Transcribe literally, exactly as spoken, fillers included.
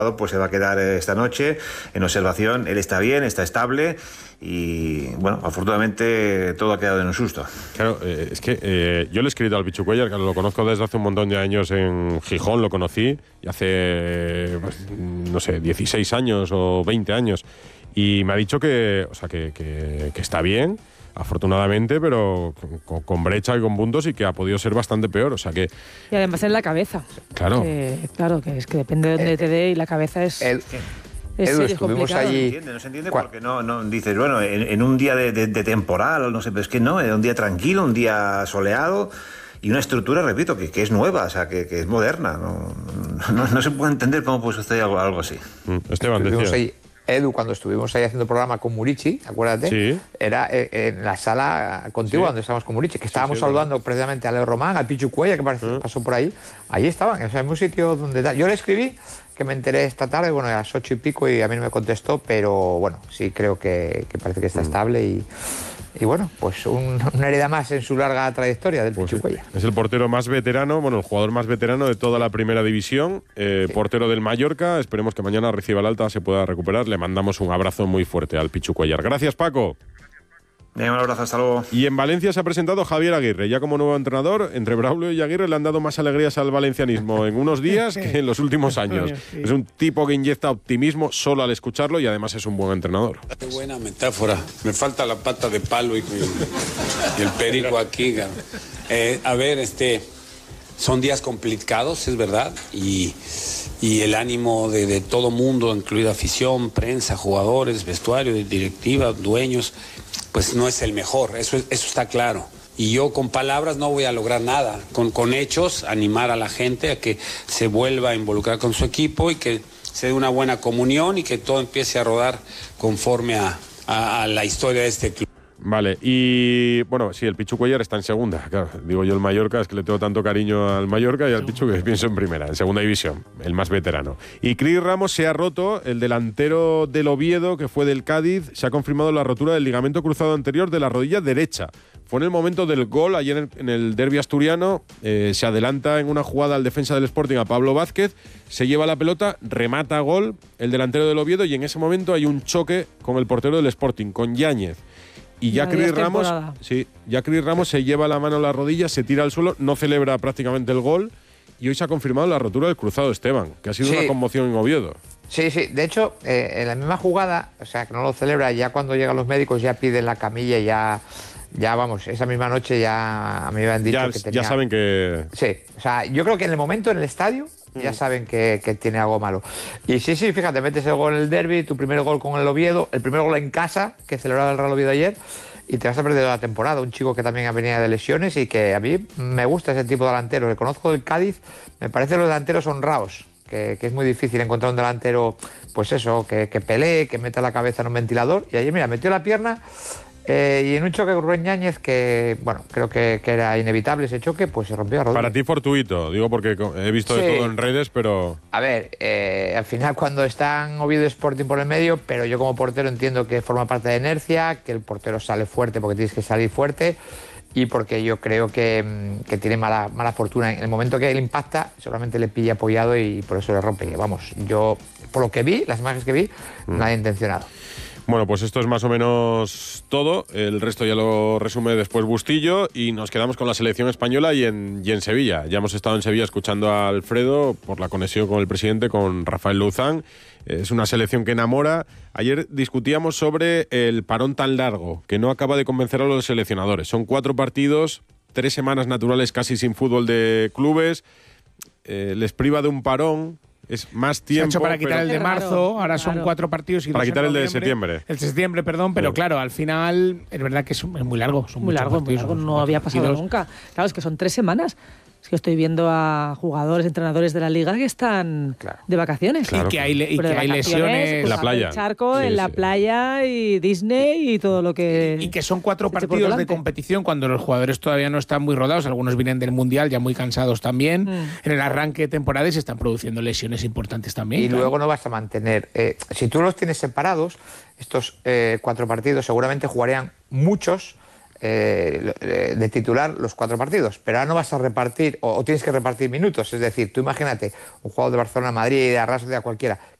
pues se va a quedar esta noche en observación. Él está bien, está estable y, bueno, afortunadamente todo ha quedado en un susto. Claro, eh, es que eh, yo le he escrito al Pichu Cuéllar, que lo conozco desde hace un montón de años en Gijón, lo conocí, y hace, pues, no sé, dieciséis años o veinte años, y me ha dicho que, o sea, que, que, que está bien, afortunadamente, pero con, con brecha y con puntos, y que ha podido ser bastante peor, o sea que... Y además en la cabeza. Claro. Que, claro, que es que depende de dónde eh, te dé, y la cabeza es... El, es Edu, estuvimos allí... No se entiende, no se entiende porque no, no dices, bueno, en, en un día de, de, de temporal, no sé, pero es que no, en un día tranquilo, un día soleado, y una estructura, repito, que, que es nueva, o sea, que, que es moderna, no, no, no se puede entender cómo puede suceder algo, algo así. Mm, Esteban, decía... Ahí, Edu, cuando estuvimos ahí haciendo programa con Murici, acuérdate, sí. Era eh, en la sala contigua, sí, donde estábamos con Murici, que estábamos sí, sí, saludando verdad. precisamente a Leo Román, al Pichu Cuéllar, que parece, uh-huh. pasó por ahí. Ahí estaban, o sea, en un sitio donde... Yo le escribí, que me enteré esta tarde, bueno, a las ocho y pico, y a mí no me contestó, pero bueno, sí creo que, que parece que está uh-huh. estable y... Y bueno, pues un, una herida más en su larga trayectoria del pues Pichu Cuéllar. Es el portero más veterano, bueno, el jugador más veterano de toda la primera división, eh, sí. portero del Mallorca. Esperemos que mañana reciba el alta, se pueda recuperar. Le mandamos un abrazo muy fuerte al Pichu Cuéllar. Gracias, Paco. Un abrazo, hasta luego. Y en Valencia se ha presentado Javier Aguirre, ya como nuevo entrenador. Entre Braulio y Aguirre le han dado más alegrías al valencianismo en unos días que en los últimos años. Sí. Es un tipo que inyecta optimismo solo al escucharlo, y además es un buen entrenador. Qué buena metáfora. Me falta la pata de palo y, y el perico aquí. Eh, a ver, este, son días complicados, es verdad, y, y el ánimo de, de todo mundo, incluida afición, prensa, jugadores, vestuario, directiva, dueños, pues no es el mejor, eso, eso está claro. Y yo con palabras no voy a lograr nada, con, con hechos, animar a la gente a que se vuelva a involucrar con su equipo y que se dé una buena comunión y que todo empiece a rodar conforme a, a, a la historia de este club. Vale, y bueno, sí, el Pichu Cuéllar está en segunda, claro, digo yo el Mallorca, es que le tengo tanto cariño al Mallorca y al Pichu que pienso en primera, en segunda división, el más veterano. Y Cris Ramos se ha roto, el delantero del Oviedo, que fue del Cádiz, se ha confirmado la rotura del ligamento cruzado anterior de la rodilla derecha. Fue en el momento del gol, ayer en, en el derbi asturiano, eh, se adelanta en una jugada al defensa del Sporting, a Pablo Vázquez, se lleva la pelota, remata a gol el delantero del Oviedo, y en ese momento hay un choque con el portero del Sporting, con Yáñez. Y ya Cris Ramos, sí, ya Cris Ramos se lleva la mano a la rodilla, se tira al suelo, no celebra prácticamente el gol, y hoy se ha confirmado la rotura del cruzado, Esteban, que ha sido sí. una conmoción en Oviedo. Sí, sí, de hecho, eh, en la misma jugada, o sea, que no lo celebra, ya cuando llegan los médicos ya piden la camilla y ya, ya vamos, esa misma noche ya a mí me habían dicho ya, que tenía... Ya saben que... Sí, o sea, yo creo que en el momento en el estadio ya saben que, que tiene algo malo. Y sí, sí, fíjate, metes el gol en el derbi, tu primer gol con el Oviedo, el primer gol en casa, que celebraba el Real Oviedo ayer, y te vas a perder la temporada. Un chico que también venía de lesiones y que a mí me gusta ese tipo de delantero. Le conozco del Cádiz, me parecen los delanteros honrados, que, que es muy difícil encontrar un delantero, pues eso, que, que pelee, que meta la cabeza en un ventilador. Y ayer, mira, metió la pierna... Eh, y en un choque con Rubén Yáñez, que bueno, creo que, que era inevitable ese choque, pues se rompió la rodilla. Para ti fortuito, digo porque he visto sí. de todo en redes, pero... A ver, eh, al final cuando están Oviedo Sporting por el medio, pero yo como portero entiendo que forma parte de inercia, que el portero sale fuerte porque tienes que salir fuerte, y porque yo creo que, que tiene mala, mala fortuna. En el momento que él impacta, seguramente le pilla apoyado y por eso le rompe. Vamos, yo, por lo que vi, las imágenes que vi, mm. nada intencionado. Bueno, pues esto es más o menos todo. El resto ya lo resume después Bustillo, y nos quedamos con la selección española y en, y en Sevilla. Ya hemos estado en Sevilla escuchando a Alfredo por la conexión con el presidente, con Rafael Luzán. Es una selección que enamora. Ayer discutíamos sobre el parón tan largo que no acaba de convencer a los seleccionadores. Son cuatro partidos, tres semanas naturales casi sin fútbol de clubes. Eh, les priva de un parón. Es más tiempo. Se ha hecho para quitar pero... el de marzo, ahora son claro. cuatro partidos y para quitar el de septiembre. septiembre. El de septiembre, perdón, pero sí. claro, al final es verdad que es, es muy largo. Son muy largo, partidos, muy largo, no había pasado partidos. nunca. Claro, es que son tres semanas. Es que estoy viendo a jugadores, entrenadores de la Liga que están claro. de vacaciones. Claro. Y que hay, y que hay lesiones pues, en la playa. El charco, sí, en la sí. playa y Disney y todo lo que... Y que son cuatro partidos de competición cuando los jugadores todavía no están muy rodados. Algunos vienen del Mundial ya muy cansados también. Mm. En el arranque de temporada y se están produciendo lesiones importantes también. Y claro. luego no vas a mantener... Eh, si tú los tienes separados, estos eh, cuatro partidos seguramente jugarían muchos eh, de titular los cuatro partidos, pero ahora no vas a repartir o, o tienes que repartir minutos. Es decir, tú imagínate un jugador de Barcelona, Madrid, de Arras, de cualquiera